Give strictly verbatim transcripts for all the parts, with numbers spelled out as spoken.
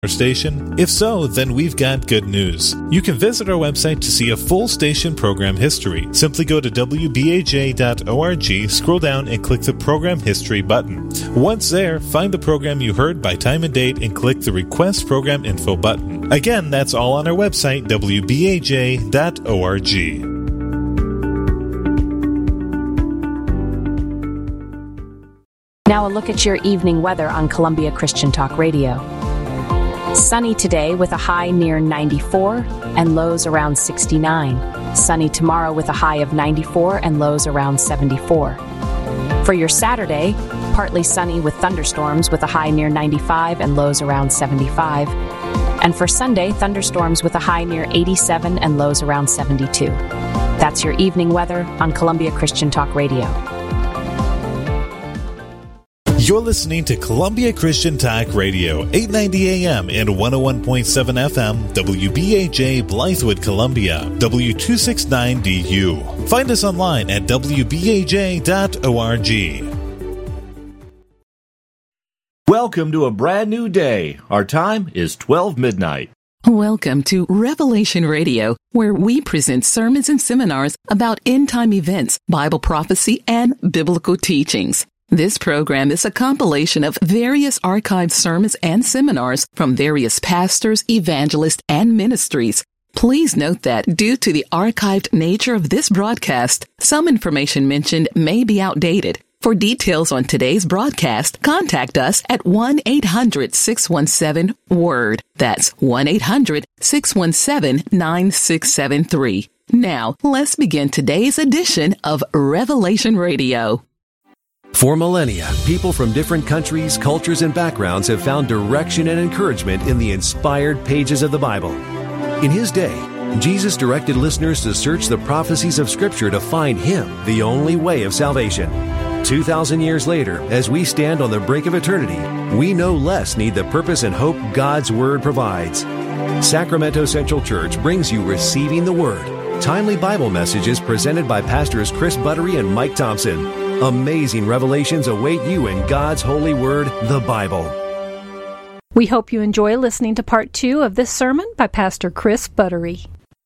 station? If so, then we've got good news. You can visit our website to see a full station program history. Simply go to w b a j dot org, scroll down and click the Program History button. Once there, find the program you heard by time and date and click the Request Program Info button. Again, that's all on our website, w b a j dot org. Now a look at your evening weather on Columbia Christian Talk Radio. Sunny today with a high near ninety-four and lows around sixty-nine. Sunny tomorrow with a high of ninety-four and lows around seventy-four. For your Saturday, partly sunny with thunderstorms with a high near ninety-five and lows around seventy-five. And for Sunday, thunderstorms with a high near eighty-seven and lows around seventy-two. That's your evening weather on Columbia Christian Talk Radio. You're listening to Columbia Christian Talk Radio, eight ninety A M and one oh one point seven F M, W B A J, Blythewood, Columbia, W two sixty-nine D U. Find us online at w b a j dot org. Welcome to a brand new day. Our time is twelve midnight. Welcome to Revelation Radio, where we present sermons and seminars about end-time events, Bible prophecy, and biblical teachings. This program is a compilation of various archived sermons and seminars from various pastors, evangelists, and ministries. Please note that due to the archived nature of this broadcast, some information mentioned may be outdated. For details on today's broadcast, contact us at one eight hundred six one seven WORD. That's one eight hundred six one seven nine six seven three. Now, let's begin today's edition of Revelation Radio. For millennia, people from different countries, cultures, and backgrounds have found direction and encouragement in the inspired pages of the Bible. In his day, Jesus directed listeners to search the prophecies of Scripture to find Him, the only way of salvation. Two thousand years later, as we stand on the brink of eternity, we no less need the purpose and hope God's Word provides. Sacramento Central Church brings you Receiving the Word, timely Bible messages presented by Pastors Chris Buttery and Mike Thompson. Amazing revelations await you in God's holy word, the Bible. We hope you enjoy listening to part two of this sermon by Pastor Chris Buttery.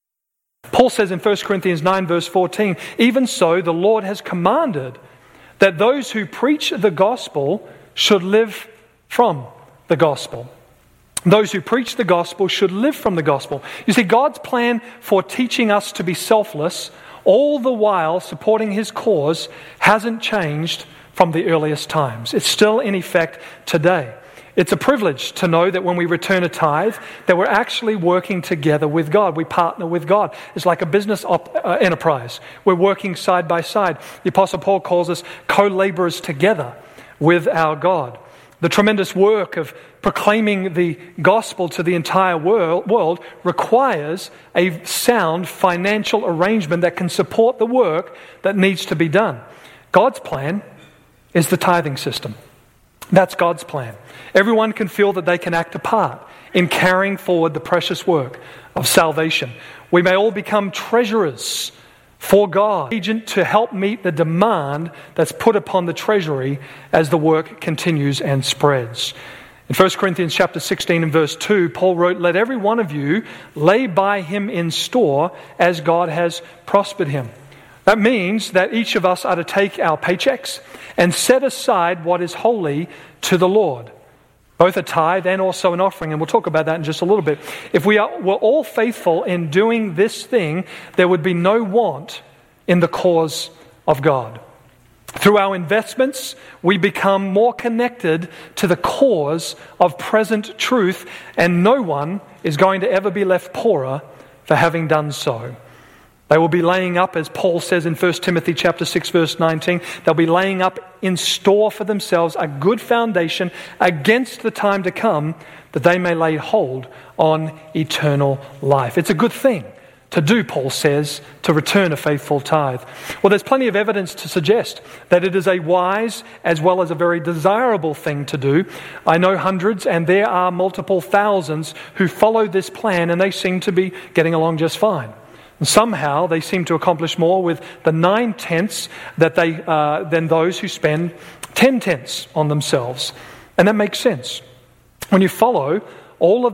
Paul says in First Corinthians nine verse fourteen, even so the Lord has commanded that those who preach the gospel should live from the gospel. Those who preach the gospel should live from the gospel. You see, God's plan for teaching us to be selfless, all the while supporting His cause, hasn't changed from the earliest times. It's still in effect today. It's a privilege to know that when we return a tithe, that we're actually working together with God. We partner with God. It's like a business op- uh, enterprise. We're working side by side. The Apostle Paul calls us co-laborers together with our God. The tremendous work of proclaiming the gospel to the entire world, world requires a sound financial arrangement that can support the work that needs to be done. God's plan is the tithing system. That's God's plan. Everyone can feel that they can act a part in carrying forward the precious work of salvation. We may all become treasurers for God, agent to help meet the demand that's put upon the treasury as the work continues and spreads. In First Corinthians chapter sixteen and verse two, Paul wrote, let every one of you lay by him in store as God has prospered him. That means that each of us are to take our paychecks and set aside what is holy to the Lord. Both a tithe and also an offering, and we'll talk about that in just a little bit. If we are, were all faithful in doing this thing, there would be no want in the cause of God. Through our investments, we become more connected to the cause of present truth, and no one is going to ever be left poorer for having done so. They will be laying up, as Paul says in First Timothy chapter six, verse nineteen, they'll be laying up in store for themselves a good foundation against the time to come, that they may lay hold on eternal life. It's a good thing to do, Paul says, to return a faithful tithe. Well, there's plenty of evidence to suggest that it is a wise as well as a very desirable thing to do. I know hundreds, and there are multiple thousands who follow this plan, and they seem to be getting along just fine. And somehow they seem to accomplish more with the nine tenths that they uh, than those who spend ten tenths on themselves. And that makes sense. When you follow all of